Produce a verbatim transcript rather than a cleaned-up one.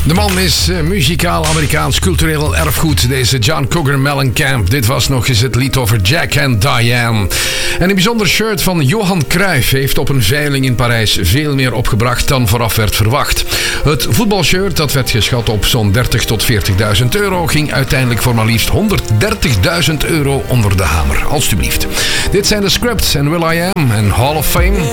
De man is uh, muzikaal Amerikaans cultureel erfgoed, deze John Cougar Mellencamp. Dit was nog eens het lied over Jack en Diane. En een bijzonder shirt van Johan Cruijff heeft op een veiling in Parijs veel meer opgebracht dan vooraf werd verwacht. Het voetbalshirt, dat werd geschat op zo'n dertig tot veertigduizend euro, ging uiteindelijk voor maar liefst honderddertigduizend euro onder de hamer. Alsjeblieft. Dit zijn de Scripts en Will I Am en Hall of Fame.